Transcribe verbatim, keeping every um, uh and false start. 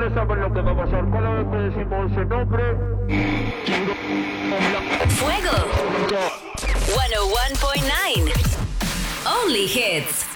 ya saben lo que va a pasar. Cada vez que decimos ese nombre... Fuego. ciento uno punto nueve. Only hits.